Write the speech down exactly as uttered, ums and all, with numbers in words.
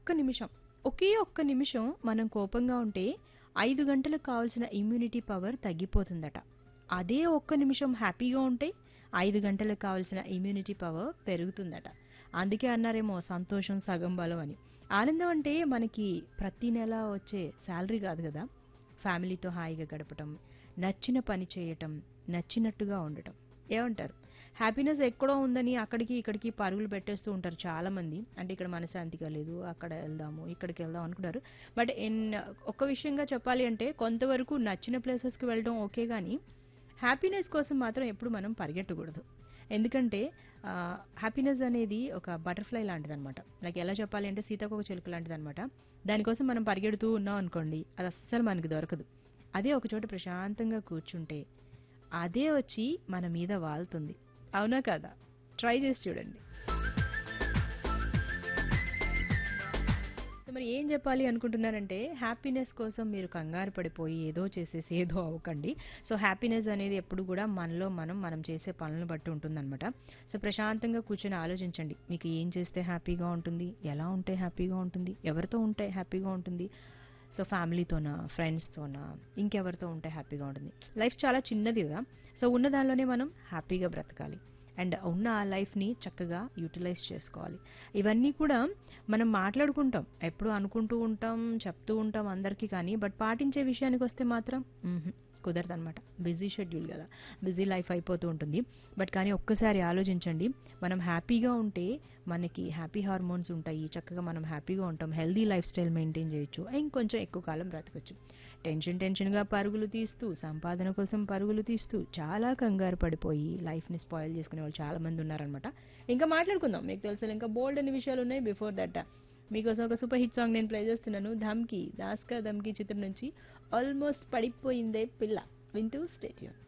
ఒక్క నిమిషం, ఒకే ఒక్క నిమిషం మనం కోపంగా ఉంటే ఐదు గంటలకు కావాల్సిన ఇమ్యూనిటీ పవర్ తగ్గిపోతుందట. అదే ఒక్క నిమిషం హ్యాపీగా ఉంటే ఐదు గంటలకు కావాల్సిన ఇమ్యూనిటీ పవర్ పెరుగుతుందట. అందుకే అన్నారేమో సంతోషం సగం బలం అని. ఆనందం అంటే మనకి ప్రతి నెల వచ్చే శాలరీ కాదు కదా. ఫ్యామిలీతో హాయిగా గడపటం, నచ్చిన పని చేయటం, నచ్చినట్టుగా ఉండటం. ఏమంటారు? హ్యాపీనెస్ ఎక్కడో ఉందని అక్కడికి ఇక్కడికి పరుగులు పెట్టేస్తూ ఉంటారు చాలా మంది. అంటే ఇక్కడ మనశ్శాంతిగా లేదు, అక్కడ వెళ్దాము, ఇక్కడికి వెళ్దాం అనుకుంటారు. బట్ ఇన్ ఒక్క విషయంగా చెప్పాలి అంటే కొంతవరకు నచ్చిన ప్లేసెస్కి వెళ్ళడం ఓకే, కానీ హ్యాపీనెస్ కోసం మాత్రం ఎప్పుడు మనం పరిగెట్టకూడదు. ఎందుకంటే హ్యాపీనెస్ అనేది ఒక బటర్ఫ్లై లాంటిదన్నమాట. లైక్ ఎలా చెప్పాలి అంటే సీతాకోక చిలుక లాంటిదన్నమాట. దానికోసం మనం పరిగెడుతూ ఉన్నాం అనుకోండి, అది అస్సలు మనకి దొరకదు. అదే ఒక చోట ప్రశాంతంగా కూర్చుంటే అదే వచ్చి మన మీద వాలుతుంది. అవునా కదా? ట్రై చేసి చూడండి. సో మరి ఏం చెప్పాలి అనుకుంటున్నారంటే హ్యాపీనెస్ కోసం మీరు కంగారు పడిపోయి ఏదో చేసేసి ఏదో అవ్వకండి. సో హ్యాపీనెస్ అనేది ఎప్పుడు కూడా మనలో మనం మనం చేసే పనులను బట్టి ఉంటుందన్నమాట. సో ప్రశాంతంగా కూర్చొని ఆలోచించండి, మీకు ఏం చేస్తే హ్యాపీగా ఉంటుంది, ఎలా ఉంటే హ్యాపీగా ఉంటుంది, ఎవరితో ఉంటే హ్యాపీగా ఉంటుంది. సో ఫ్యామిలీతోనా, ఫ్రెండ్స్తోనా, ఇంకెవరితో ఉంటే హ్యాపీగా ఉంటుంది. లైఫ్ చాలా చిన్నది కదా. సో ఉన్న దానిలోనే మనం హ్యాపీగా బ్రతకాలి. అండ్ ఉన్న ఆ లైఫ్ని చక్కగా యూటిలైజ్ చేసుకోవాలి. ఇవన్నీ కూడా మనం మాట్లాడుకుంటాం, ఎప్పుడు అనుకుంటూ ఉంటాం, చెప్తూ ఉంటాం అందరికీ, కానీ బట్ పాటించే విషయానికి వస్తే మాత్రం కుదరదనమాట. బిజీ షెడ్యూల్ కదా, బిజీ లైఫ్ అయిపోతూ ఉంటుంది. బట్ కానీ ఒక్కసారి ఆలోచించండి, మనం హ్యాపీగా ఉంటే మనకి హ్యాపీ హార్మోన్స్ ఉంటాయి, చక్కగా మనం హ్యాపీగా ఉంటాం, హెల్దీ లైఫ్ స్టైల్ మెయింటైన్ చేయొచ్చు, ఇంకొంచెం ఎక్కువ కాలం బ్రతకొచ్చు. టెన్షన్ టెన్షన్గా పరుగులు తీస్తూ, సంపాదన కోసం పరుగులు తీస్తూ, చాలా కంగారు పడిపోయి లైఫ్ని స్పాయిల్ చేసుకునే వాళ్ళు చాలా మంది ఉన్నారనమాట. ఇంకా మాట్లాడుకుందాం, మీకు తెలుసు ఇంకా బోల్డ్ అనే విషయాలు ఉన్నాయి. బిఫోర్ దట్ మీకోసం ఒక సూపర్ హిట్ సాంగ్ నేను ప్లే చేస్తున్నాను. ధమ్కి దాస్కా ధమ్కి చిత్రం నుంచి ఆల్మోస్ట్ పడిపోయిందే పిల్ల వింటూ స్టేట్యూన్.